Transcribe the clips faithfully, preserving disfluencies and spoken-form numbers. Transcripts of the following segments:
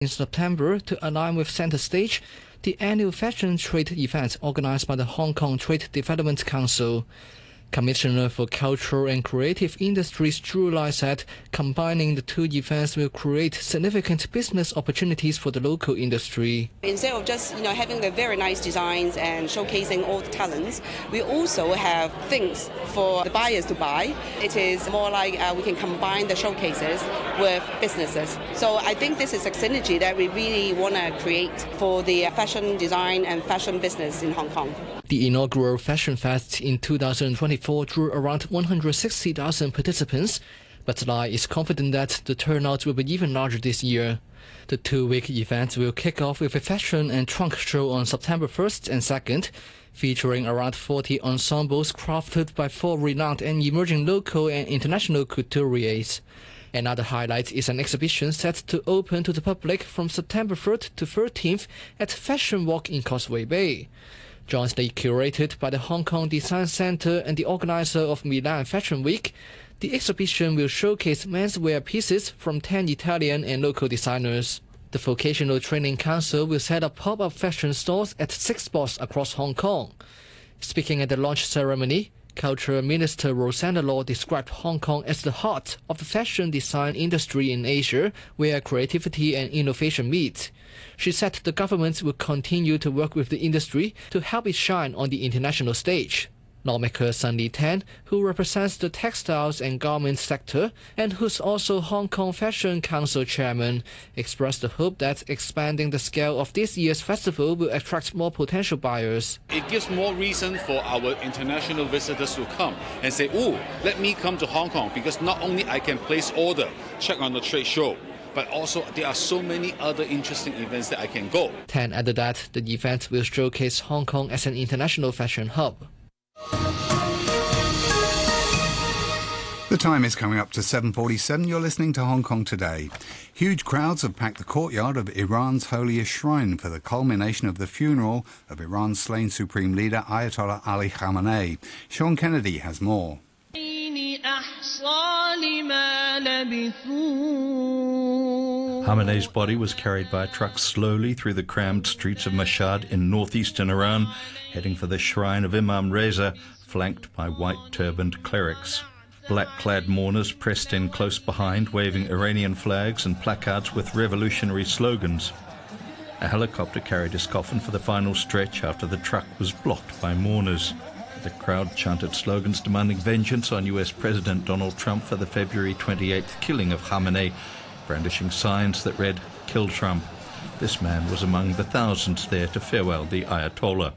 In September, to align with Center Stage, the annual fashion trade event organized by the Hong Kong Trade Development Council. Commissioner for Cultural and Creative Industries Zhu Lai said combining the two events will create significant business opportunities for the local industry. Instead of just you know having the very nice designs and showcasing all the talents, we also have things for the buyers to buy. It is more like uh, we can combine the showcases with businesses. So I think this is a synergy that we really want to create for the fashion design and fashion business in Hong Kong. The inaugural Fashion Fest in two thousand twenty-four drew around one hundred sixty thousand participants, but Lai is confident that the turnout will be even larger this year. The two-week event will kick off with a fashion and trunk show on September first and second, featuring around forty ensembles crafted by four renowned and emerging local and international couturiers. Another highlight is an exhibition set to open to the public from September third to thirteenth at Fashion Walk in Causeway Bay. Jointly curated by the Hong Kong Design Center and the organizer of Milan Fashion Week, the exhibition will showcase menswear pieces from ten Italian and local designers. The Vocational Training Council will set up pop-up fashion stores at six spots across Hong Kong. Speaking at the launch ceremony, Culture Minister Rosanna Law described Hong Kong as the heart of the fashion design industry in Asia, where creativity and innovation meet. She said the government will continue to work with the industry to help it shine on the international stage. Lawmaker Sunny Tan, who represents the textiles and garments sector and who's also Hong Kong Fashion Council chairman, expressed the hope that expanding the scale of this year's festival will attract more potential buyers. It gives more reason for our international visitors to come and say, oh, let me come to Hong Kong, because not only I can place order, check on the trade show, but also there are so many other interesting events that I can go. Tan added that the event will showcase Hong Kong as an international fashion hub. The time is coming up to seven forty-seven. You're listening to Hong Kong Today. Huge crowds have packed the courtyard of Iran's holiest shrine for the culmination of the funeral of Iran's slain Supreme Leader Ayatollah Ali Khamenei. Sean Kennedy has more. Khamenei's body was carried by a truck slowly through the crammed streets of Mashhad in northeastern Iran, heading for the shrine of Imam Reza, flanked by white-turbaned clerics. Black-clad mourners pressed in close behind, waving Iranian flags and placards with revolutionary slogans. A helicopter carried his coffin for the final stretch after the truck was blocked by mourners. The crowd chanted slogans demanding vengeance on U S President Donald Trump for the February twenty-eighth killing of Khamenei, brandishing signs that read, "Kill Trump." This man was among the thousands there to farewell the Ayatollah.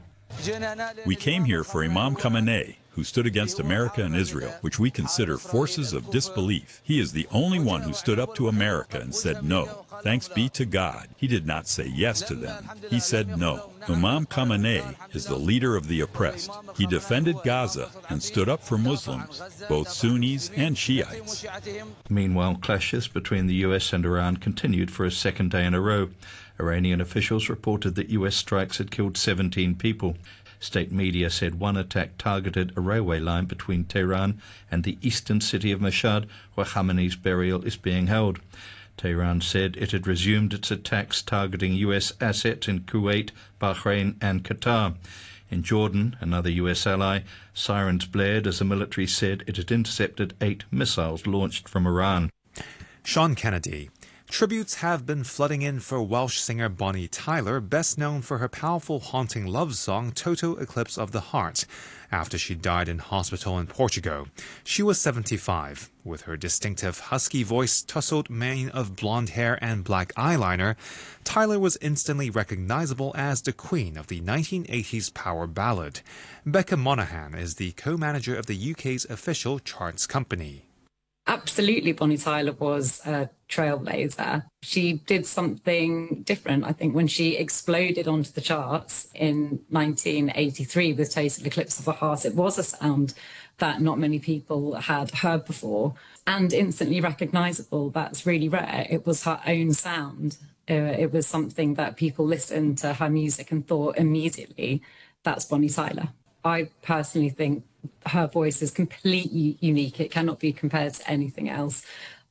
We came here for Imam Khamenei, who stood against America and Israel, which we consider forces of disbelief. He is the only one who stood up to America and said no. Thanks be to God. He did not say yes to them. He said no. Imam Khamenei is the leader of the oppressed. He defended Gaza and stood up for Muslims, both Sunnis and Shiites. Meanwhile, clashes between the U S and Iran continued for a second day in a row. Iranian officials reported that U S strikes had killed seventeen people. State media said one attack targeted a railway line between Tehran and the eastern city of Mashhad, where Khamenei's burial is being held. Tehran said it had resumed its attacks targeting U S assets in Kuwait, Bahrain and Qatar. In Jordan, another U S ally, sirens blared as the military said it had intercepted eight missiles launched from Iran. Sean Kennedy. Tributes have been flooding in for Welsh singer Bonnie Tyler, best known for her powerful haunting love song Total Eclipse of the Heart, after she died in hospital in Portugal. She was seventy-five. With her distinctive husky voice, tousled mane of blonde hair and black eyeliner, Tyler was instantly recognizable as the queen of the nineteen eighties power ballad. Becca Monaghan is the co-manager of the U K's official charts company. Absolutely, Bonnie Tyler was a trailblazer. She did something different, I think, when she exploded onto the charts in nineteen eighty-three with Total Eclipse of the Heart. It was a sound that not many people had heard before and instantly recognisable. That's really rare. It was her own sound. Uh, it was something that people listened to her music and thought immediately, that's Bonnie Tyler. I personally think her voice is completely unique. It cannot be compared to anything else.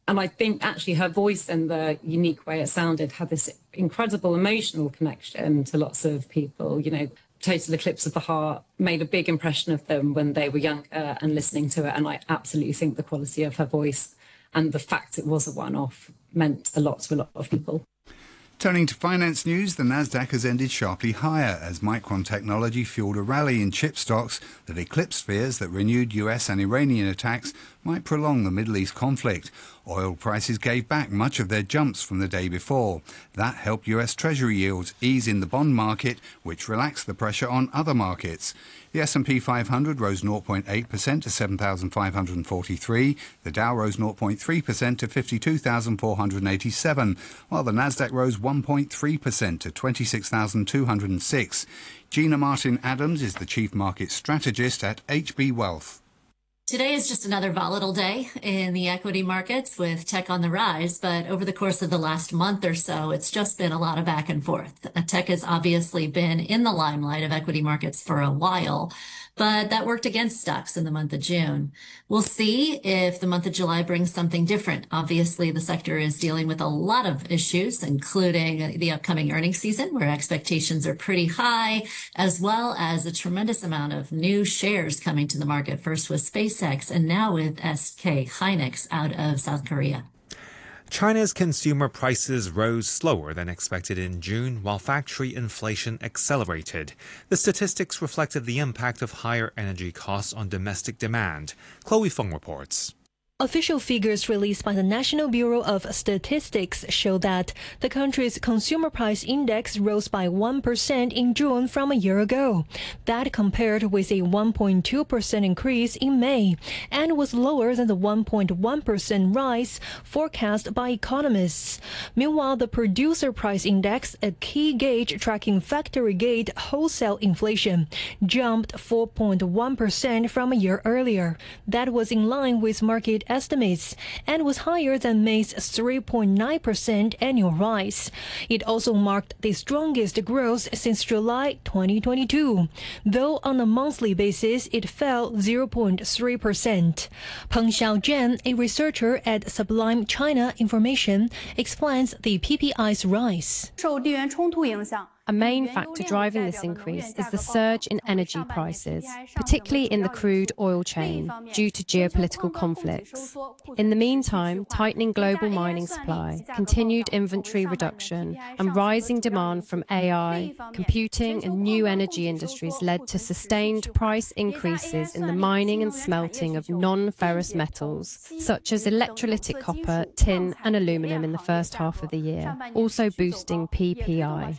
And I think actually her voice and the unique way it sounded had this incredible emotional connection to lots of people. You know, Total Eclipse of the Heart made a big impression of them when they were younger and listening to it. And I absolutely think the quality of her voice and the fact it was a one-off meant a lot to a lot of people. Turning to finance news, the Nasdaq has ended sharply higher as Micron Technology fueled a rally in chip stocks that eclipsed fears that renewed U S and Iranian attacks might prolong the Middle East conflict. Oil prices gave back much of their jumps from the day before. That helped U S Treasury yields ease in the bond market, which relaxed the pressure on other markets. The S and P five hundred rose zero point eight percent to seven thousand five hundred forty-three. The Dow rose zero point three percent to fifty-two thousand four hundred eighty-seven, while the Nasdaq rose one point three percent to twenty-six thousand two hundred six. Gina Martin-Adams is the Chief Market Strategist at H B Wealth. Today is just another volatile day in the equity markets with tech on the rise, but over the course of the last month or so, it's just been a lot of back and forth. Tech has obviously been in the limelight of equity markets for a while, but that worked against stocks in the month of June. We'll see if the month of July brings something different. Obviously, the sector is dealing with a lot of issues, including the upcoming earnings season, where expectations are pretty high, as well as a tremendous amount of new shares coming to the market, first with SpaceX and now with S K Hynix out of South Korea. China's consumer prices rose slower than expected in June, while factory inflation accelerated. The statistics reflected the impact of higher energy costs on domestic demand. Chloe Feng reports. Official figures released by the National Bureau of Statistics show that the country's consumer price index rose by one percent in June from a year ago. That compared with a one point two percent increase in May and was lower than the one point one percent rise forecast by economists. Meanwhile, the producer price index, a key gauge tracking factory gate wholesale inflation, jumped four point one percent from a year earlier. That was in line with market estimates and was higher than May's three point nine percent annual rise. It also marked the strongest growth since July twenty twenty-two, though on a monthly basis it fell zero point three percent. Peng Xiaojian, a researcher at Sublime China Information, explains the P P I's rise. A main factor driving this increase is the surge in energy prices, particularly in the crude oil chain, due to geopolitical conflicts. In the meantime, tightening global mining supply, continued inventory reduction, and rising demand from A I, computing, and new energy industries led to sustained price increases in the mining and smelting of non-ferrous metals, such as electrolytic copper, tin, and aluminum in the first half of the year, also boosting P P I.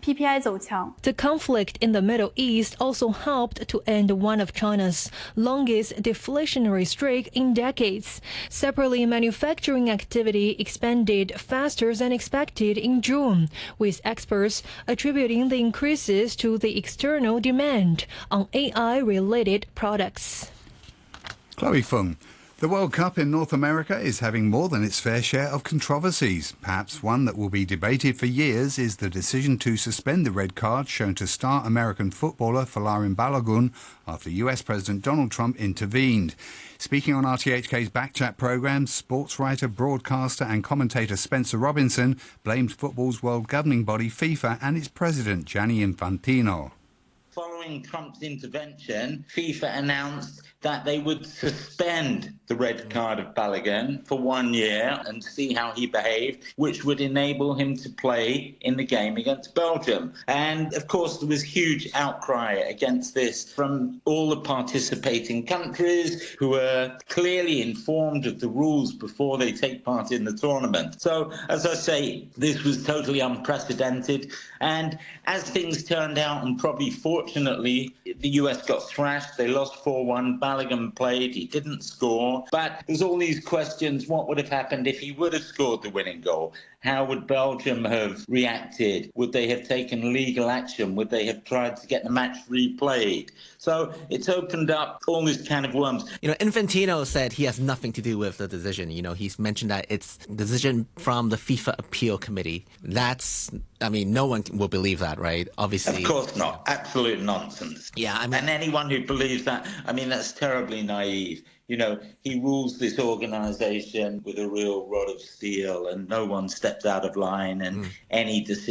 The conflict in the Middle East also helped to end one of China's longest deflationary streak in decades. Separately, manufacturing activity expanded faster than expected in June, with experts attributing the increases to the external demand on A I-related products. Chloe Fung. The World Cup in North America is having more than its fair share of controversies. Perhaps one that will be debated for years is the decision to suspend the red card shown to star American footballer Folarin Balogun after U S President Donald Trump intervened. Speaking on R T H K's Backchat programme, sports writer, broadcaster and commentator Spencer Robinson blamed football's world governing body FIFA and its president Gianni Infantino. Following Trump's intervention, FIFA announced that they would suspend the red card of Balogun for one year and see how he behaved, which would enable him to play in the game against Belgium. And, of course, there was huge outcry against this from all the participating countries who were clearly informed of the rules before they take part in the tournament. So, as I say, this was totally unprecedented. And as things turned out, and probably fortunately, the U S got thrashed. They lost four one. Balogun played. He didn't score. But there's all these questions. What would have happened if he would have scored the winning goal? How would Belgium have reacted? Would they have taken legal action? Would they have tried to get the match replayed? So it's opened up all this can of worms. You know, Infantino said he has nothing to do with the decision. You know, he's mentioned that it's a decision from the FIFA Appeal Committee. That's, I mean, no one will believe that, right? Obviously. Of course not. Absolute nonsense. Yeah, I mean. And anyone who believes that, I mean, that's terribly naive. you know, he rules this organization with a real rod of steel and no one steps out of line and mm. any decision